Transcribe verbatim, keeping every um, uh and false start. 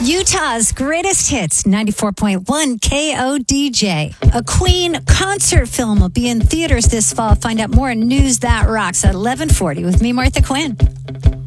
Utah's greatest hits, ninety-four point one K O D J. A Queen concert film will be in theaters this fall. Find out more at News That Rocks at eleven forty with me, Martha Quinn.